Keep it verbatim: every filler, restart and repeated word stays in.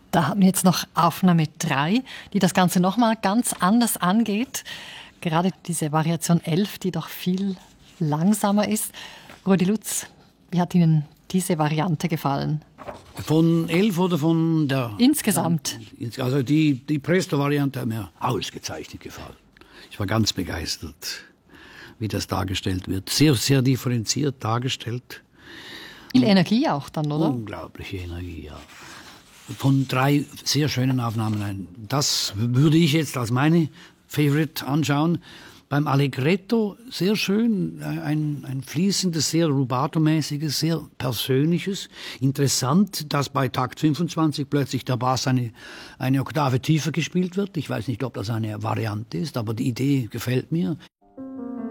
Da haben wir jetzt noch Aufnahme drei, die das Ganze nochmal ganz anders angeht. Gerade diese Variation elf, die doch viel langsamer ist. Rudi Lutz, wie hat Ihnen diese Variante gefallen? Von elf oder von der... Insgesamt. Also die, die Presto-Variante hat mir ausgezeichnet gefallen. Ich war ganz begeistert, wie das dargestellt wird. Sehr, sehr differenziert dargestellt. Viel Energie auch dann, oder? Unglaubliche Energie, ja. Von drei sehr schönen Aufnahmen. Das würde ich jetzt als meine Favorite anschauen. Beim Allegretto sehr schön, ein, ein fließendes, sehr rubato-mäßiges, sehr persönliches. Interessant, dass bei Takt fünfundzwanzig plötzlich der Bass eine, eine Oktave tiefer gespielt wird. Ich weiß nicht, ob das eine Variante ist, aber die Idee gefällt mir.